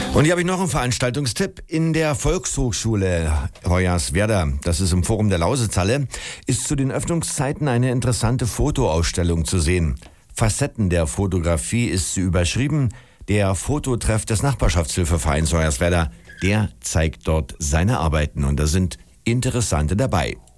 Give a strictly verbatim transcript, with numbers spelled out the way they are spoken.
Und hier habe ich noch einen Veranstaltungstipp. In der Volkshochschule Hoyerswerda, das ist im Forum der Lausitzhalle, ist zu den Öffnungszeiten eine interessante Fotoausstellung zu sehen. Facetten der Fotografie ist sie überschrieben. Der Fototreff des Nachbarschaftshilfevereins Hoyerswerda, der zeigt dort seine Arbeiten und da sind interessante dabei.